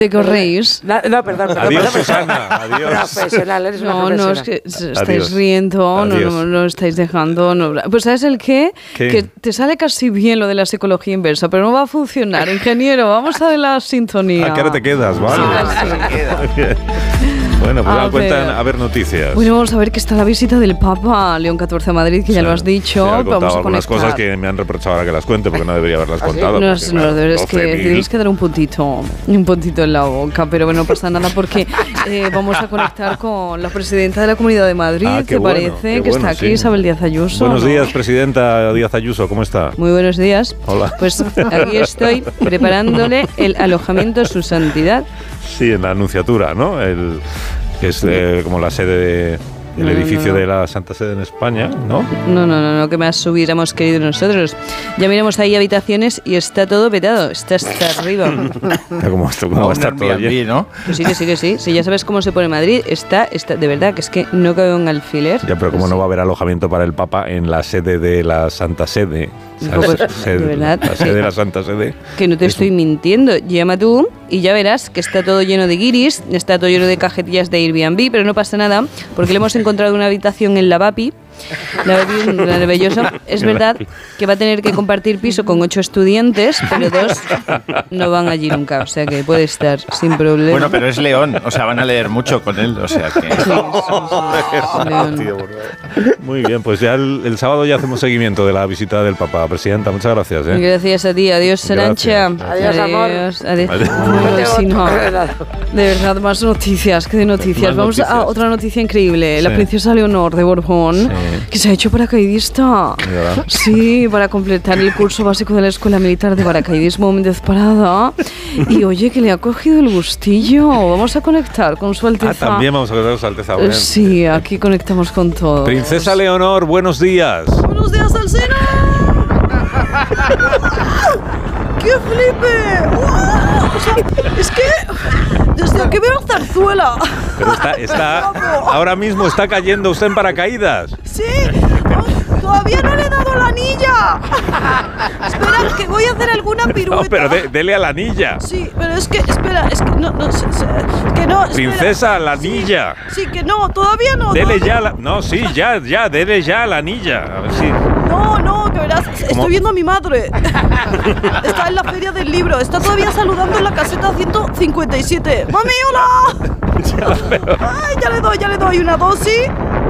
¿De qué os reís? No, perdón. Adiós, Susana. Adiós. Profesional, eres una profesional. No, es que estáis riendo, no estáis dejando. No. Pues ¿sabes el qué? Que te sale casi bien lo de la psicología inversa, pero no va a funcionar. Ingeniero, vamos a ver la sintonía. ¿A qué hora te quedas? Vale. Sí, bueno, pues cuentan a ver noticias. Bueno, vamos a ver que está la visita del Papa León XIV a Madrid, que ya lo has dicho. Sí, vamos a algunas cosas que me han reprochado ahora que las cuente, porque no debería haberlas contado. No, es que tienes que dar un puntito en la boca, pero bueno, no pasa nada porque vamos a conectar con la presidenta de la Comunidad de Madrid, ¿te parece? Que está aquí, Isabel Díaz Ayuso. Buenos días, presidenta Díaz Ayuso, ¿cómo está? Muy buenos días. Hola. Pues aquí estoy preparándole el alojamiento a su santidad. Sí, en la Anunciatura, ¿no? Que es como la sede del edificio de la Santa Sede en España, ¿no? No, que más hubiéramos querido nosotros. Ya miramos ahí habitaciones y está todo petado, está hasta arriba. ¿Cómo va a estar todo allí? ¿No? Pues sí que sí. Si ya sabes cómo se pone Madrid, está de verdad, que es que no cabe un alfiler. Ya, pero ¿cómo no va a haber alojamiento para el Papa en la sede de la Santa Sede? De verdad. La sede de la Santa Sede. Que no te estoy mintiendo. Llama tú y ya verás que está todo lleno de guiris, está todo lleno de cajetillas de Airbnb, pero no pasa nada, porque le hemos encontrado una habitación en la Bapi. La Bapi, maravillosa. Es verdad que va a tener que compartir piso con 8 estudiantes, pero 2 no van allí nunca, o sea que puede estar sin problema. Bueno, pero es León, o sea, van a leer mucho con él, o sea que... León. Muy bien, pues ya el sábado ya hacemos seguimiento de la visita del Papa. Presidenta, muchas gracias. Gracias a ti, adiós, Arancha. Adiós, amor. De verdad, más noticias, que de noticias. Vamos a otra noticia increíble. La princesa Leonor de Borbón, que se ha hecho paracaidista. Sí, para completar el curso básico de la Escuela Militar de Paracaidismo Méndez Parada. Y oye, que le ha cogido el gustillo. Vamos a conectar con su Alteza. También vamos a conectar con su Alteza. Bien. Sí, aquí conectamos con todo. Princesa Leonor, buenos días. Buenos días, Alsina. ¡Qué flipe! ¡Wow! O sea, es que desde que veo Zarzuela. Pero está ahora mismo está cayendo usted en paracaídas. Sí. Todavía no le he dado la anilla. Espera, que voy a hacer alguna pirueta. No, pero dele a la anilla. Sí, pero es que, espera, es que no, que no. Princesa, la anilla. Sí, que no, todavía no. Dele ya la... No, sí, ya, dele ya la anilla. A ver si... No, que verás, estoy viendo a mi madre. Está en la feria del libro, está todavía saludando en la caseta 157. ¡Mami, hola! Ay, ya le doy una dosis.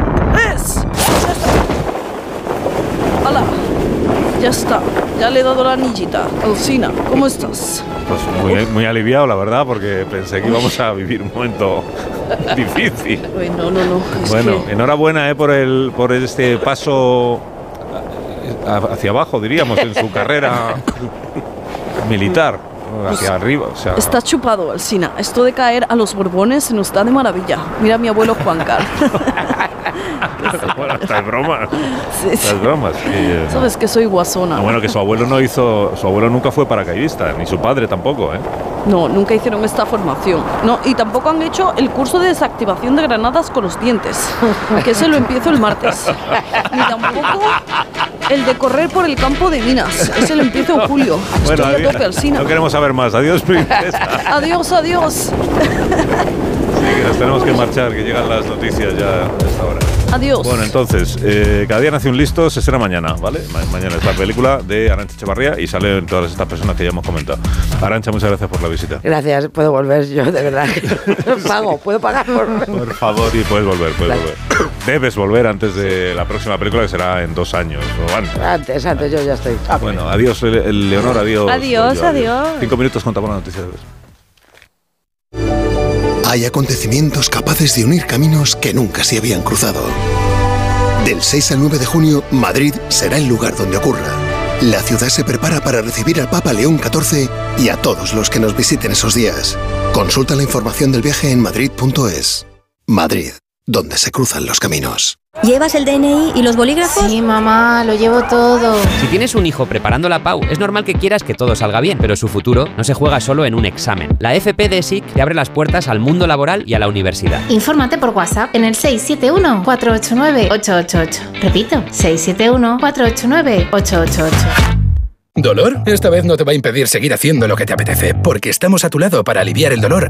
¡Hala! Ya está, ya le he dado la anillita. Alsina, ¿cómo estás? Pues muy aliviado, la verdad, porque pensé que íbamos a vivir un momento difícil. No. Bueno, enhorabuena por este paso hacia abajo, diríamos, en su carrera militar. Hacia arriba, o sea... Está chupado, Alsina. Esto de caer a los Borbones se nos da de maravilla. Mira a mi abuelo Juan Carlos. Bueno, estas bromas. Sí. Estas bromas. Sí, sabes que soy guasona. No, bueno, que su abuelo nunca fue paracaidista, ni su padre tampoco, ¿eh? No, nunca hicieron esta formación. No, y tampoco han hecho el curso de desactivación de granadas con los dientes, que ese lo empiezo el martes. Ni tampoco el de correr por el campo de minas, ese lo empiezo en julio. Bueno, estoy a tope, Alsina. No queremos saber más. Adiós, princesa. Adiós. Sí, que nos tenemos que marchar, que llegan las noticias ya a esta hora. Adiós. Bueno, entonces, cada día nace un listo, se será mañana, ¿vale? Mañana es la película de Arantxa Echevarría y salen todas estas personas que ya hemos comentado. Arantxa, muchas gracias por la visita. Gracias, puedo volver yo, de verdad. Puedo pagar por favor. Sí, puedes volver. Debes volver antes de la próxima película, que será en 2 años o antes. Antes, yo ya estoy. Bueno, adiós, Leonor, adiós. Adiós. 5 minutos, contamos las noticias. Hay acontecimientos capaces de unir caminos que nunca se habían cruzado. Del 6 al 9 de junio, Madrid será el lugar donde ocurra. La ciudad se prepara para recibir al Papa León XIV y a todos los que nos visiten esos días. Consulta la información del viaje en madrid.es. Madrid, donde se cruzan los caminos. ¿Llevas el DNI y los bolígrafos? Sí, mamá, lo llevo todo. Si tienes un hijo preparando la PAU, es normal que quieras que todo salga bien, pero su futuro no se juega solo en un examen. La FP de SIC te abre las puertas al mundo laboral y a la universidad. Infórmate por WhatsApp en el 671-489-888. Repito, 671-489-888. ¿Dolor? Esta vez no te va a impedir seguir haciendo lo que te apetece, porque estamos a tu lado para aliviar el dolor